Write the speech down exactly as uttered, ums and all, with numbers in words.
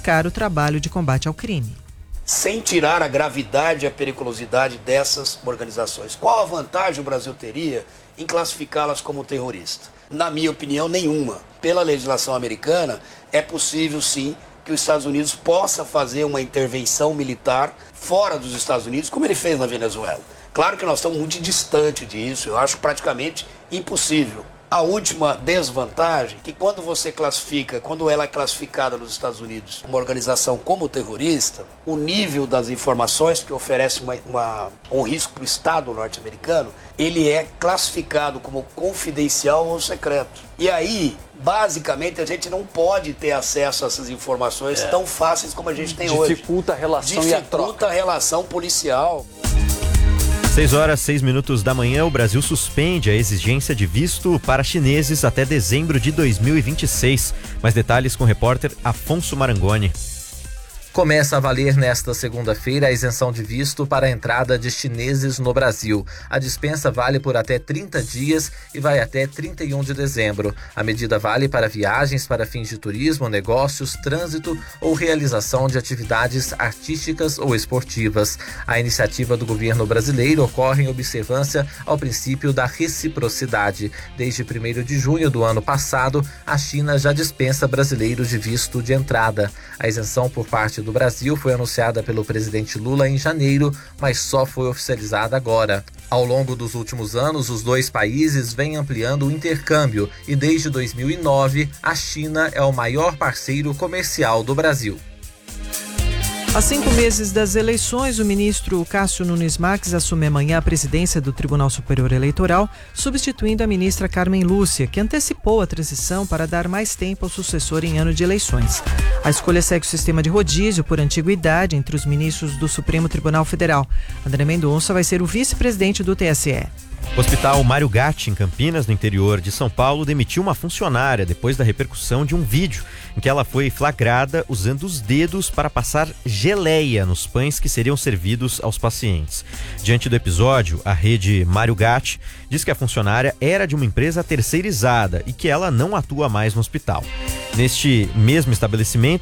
intensificar o trabalho de combate ao crime. Sem tirar a gravidade e a periculosidade dessas organizações. Qual a vantagem o Brasil teria em classificá-las como terrorista? Na minha opinião, nenhuma. Pela legislação americana, é possível sim que os Estados Unidos possa fazer uma intervenção militar fora dos Estados Unidos, como ele fez na Venezuela. Claro que nós estamos muito distante disso, eu acho praticamente impossível. A última desvantagem é que quando você classifica, quando ela é classificada nos Estados Unidos, uma organização como terrorista, o nível das informações que oferece uma, uma, um risco para o Estado norte-americano, ele é classificado como confidencial ou secreto. E aí, basicamente, a gente não pode ter acesso a essas informações é. tão fáceis como a gente tem Dificulta hoje. Dificulta a relação Dificulta e a troca. a relação policial. seis horas, seis minutos da manhã, o Brasil suspende a exigência de visto para chineses até dezembro de dois mil e vinte e seis. Mais detalhes com o repórter Afonso Marangoni. Começa a valer nesta segunda-feira a isenção de visto para a entrada de chineses no Brasil. A dispensa vale por até trinta dias e vai até trinta e um de dezembro. A medida vale para viagens para fins de turismo, negócios, trânsito ou realização de atividades artísticas ou esportivas. A iniciativa do governo brasileiro ocorre em observância ao princípio da reciprocidade. Desde primeiro de junho do ano passado, a China já dispensa brasileiros de visto de entrada. A isenção por parte do Brasil foi anunciada pelo presidente Lula em janeiro, mas só foi oficializada agora. Ao longo dos últimos anos, os dois países vêm ampliando o intercâmbio e desde dois mil e nove, a China é o maior parceiro comercial do Brasil. Há cinco meses das eleições, o ministro Cássio Nunes Marques assume amanhã a presidência do Tribunal Superior Eleitoral, substituindo a ministra Carmen Lúcia, que antecipou a transição para dar mais tempo ao sucessor em ano de eleições. A escolha segue o sistema de rodízio por antiguidade entre os ministros do Supremo Tribunal Federal. André Mendonça vai ser o vice-presidente do T S E. O Hospital Mário Gatti, em Campinas, no interior de São Paulo, demitiu uma funcionária depois da repercussão de um vídeo em que ela foi flagrada usando os dedos para passar geleia nos pães que seriam servidos aos pacientes. Diante do episódio, a rede Mário Gatti diz que a funcionária era de uma empresa terceirizada e que ela não atua mais no hospital. Neste mesmo estabelecimento,